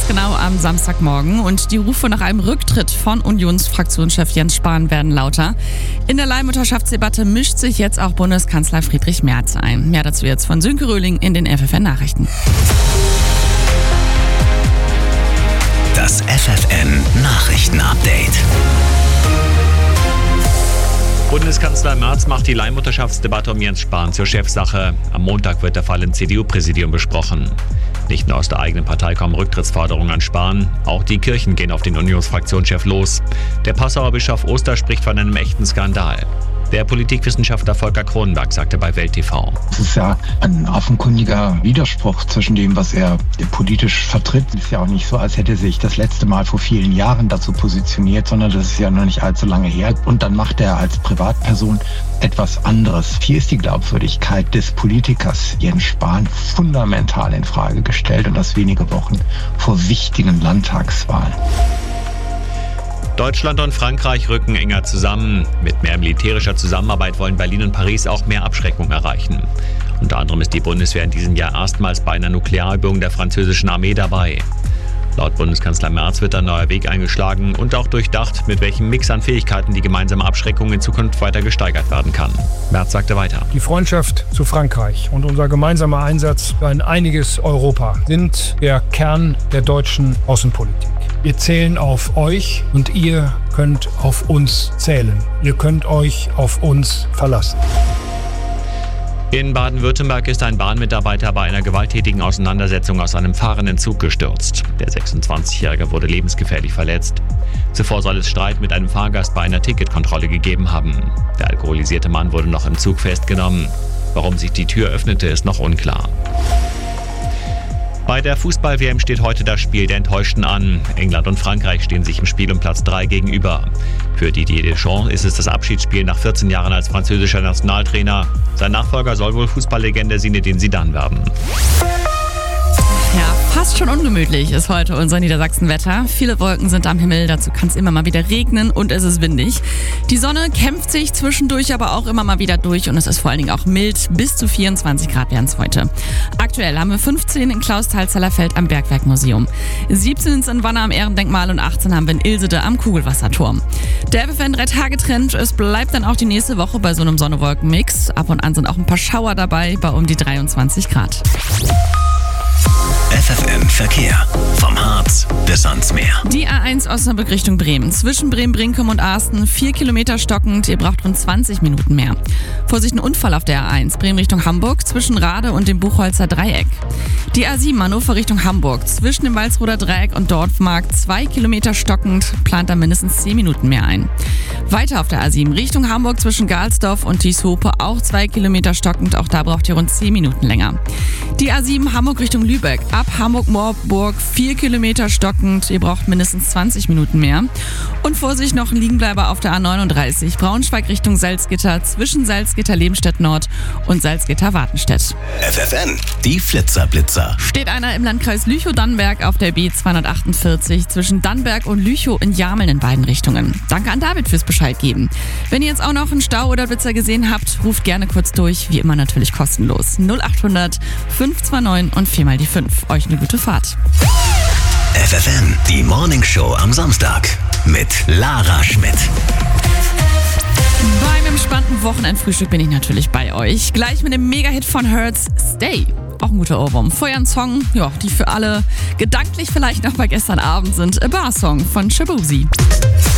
ganz genau am Samstagmorgen. Und die Rufe nach einem Rücktritt von Unionsfraktionschef Jens Spahn werden lauter. In der Leihmutterschaftsdebatte mischt sich jetzt auch Bundeskanzler Friedrich Merz ein. Mehr dazu jetzt von Sönke Röhling in den FFN-Nachrichten. Das FFN-Nachrichten-Update. Bundeskanzler Merz macht die Leihmutterschaftsdebatte um Jens Spahn zur Chefsache. Am Montag wird der Fall im CDU-Präsidium besprochen. Nicht nur aus der eigenen Partei kommen Rücktrittsforderungen an Spahn, auch die Kirchen gehen auf den Unionsfraktionschef los. Der Passauer Bischof Oster spricht von einem echten Skandal. Der Politikwissenschaftler Volker Kronenberg sagte bei Welt TV: Es ist ja ein offenkundiger Widerspruch zwischen dem, was er politisch vertritt. Es ist ja auch nicht so, als hätte er sich das letzte Mal vor vielen Jahren dazu positioniert, sondern das ist ja noch nicht allzu lange her. Und dann macht er als Privatperson etwas anderes. Hier ist die Glaubwürdigkeit des Politikers Jens Spahn fundamental in Frage gestellt, und das wenige Wochen vor wichtigen Landtagswahlen. Deutschland und Frankreich rücken enger zusammen. Mit mehr militärischer Zusammenarbeit wollen Berlin und Paris auch mehr Abschreckung erreichen. Unter anderem ist die Bundeswehr in diesem Jahr erstmals bei einer Nuklearübung der französischen Armee dabei. Laut Bundeskanzler Merz wird ein neuer Weg eingeschlagen und auch durchdacht, mit welchem Mix an Fähigkeiten die gemeinsame Abschreckung in Zukunft weiter gesteigert werden kann. Merz sagte weiter: Die Freundschaft zu Frankreich und unser gemeinsamer Einsatz für ein einiges Europa sind der Kern der deutschen Außenpolitik. Wir zählen auf euch und ihr könnt auf uns zählen. Ihr könnt euch auf uns verlassen. In Baden-Württemberg ist ein Bahnmitarbeiter bei einer gewalttätigen Auseinandersetzung aus einem fahrenden Zug gestürzt. Der 26-Jährige wurde lebensgefährlich verletzt. Zuvor soll es Streit mit einem Fahrgast bei einer Ticketkontrolle gegeben haben. Der alkoholisierte Mann wurde noch im Zug festgenommen. Warum sich die Tür öffnete, ist noch unklar. Bei der Fußball-WM steht heute das Spiel der Enttäuschten an. England und Frankreich stehen sich im Spiel um Platz 3 gegenüber. Für Didier Deschamps ist es das Abschiedsspiel nach 14 Jahren als französischer Nationaltrainer. Sein Nachfolger soll wohl Fußballlegende Zinedine Zidane werden. Ja, fast schon ungemütlich ist heute unser Niedersachsen-Wetter. Viele Wolken sind am Himmel, dazu kann es immer mal wieder regnen und es ist windig. Die Sonne kämpft sich zwischendurch aber auch immer mal wieder durch und es ist vor allen Dingen auch mild. Bis zu 24 Grad werden es heute. Aktuell haben wir 15 in Klausthal-Zellerfeld am Bergwerkmuseum, 17 in Wanne am Ehrendenkmal und 18 haben wir in Ilsede am Kugelwasserturm. Der FFN 3-Tage-Trend, es bleibt dann auch die nächste Woche bei so einem Sonne-Wolken-Mix. Ab und an sind auch ein paar Schauer dabei bei um die 23 Grad. FFN Verkehr. Vom Harz bis ans Meer. Die A1 Osnabrück Richtung Bremen. Zwischen Bremen-Brinkum und Asten 4 Kilometer stockend. Ihr braucht rund 20 Minuten mehr. Vorsicht, ein Unfall auf der A1. Bremen Richtung Hamburg zwischen Rade und dem Buchholzer Dreieck. Die A7 Hannover Richtung Hamburg. Zwischen dem Walsroder Dreieck und Dorfmark 2 Kilometer stockend. Plant da mindestens 10 Minuten mehr ein. Weiter auf der A7 Richtung Hamburg zwischen Galsdorf und Dieshope auch 2 Kilometer stockend. Auch da braucht ihr rund 10 Minuten länger. Die A7 Hamburg Richtung Lübeck. Ab Hamburg-Moorburg 4 Kilometer stockend. Ihr braucht mindestens 20 Minuten mehr. Und Vorsicht, noch ein Liegenbleiber auf der A39 Braunschweig Richtung Salzgitter zwischen Salzgitter-Lebenstedt Nord und Salzgitter-Wartenstedt. FFN, die Flitzerblitzer. Steht einer im Landkreis Lüchow-Dannenberg auf der B248 zwischen Dannenberg und Lüchow in Jameln in beiden Richtungen. Danke an David fürs Bescheid geben. Wenn ihr jetzt auch noch einen Stau oder Blitzer gesehen habt, ruft gerne kurz durch. Wie immer natürlich kostenlos. 0800 529 und 4 mal die 5. Euch eine gute Fahrt. FFN, die Morningshow am Samstag mit Lara Schmidt. Beim entspannten Wochenendfrühstück bin ich natürlich bei euch. Gleich mit dem Mega-Hit von Hertz, Stay. Auch ein guter Ohrwurm. Vorher ein Song, ja, die für alle gedanklich vielleicht noch bei gestern Abend sind. A Bar Song von Shaboozey.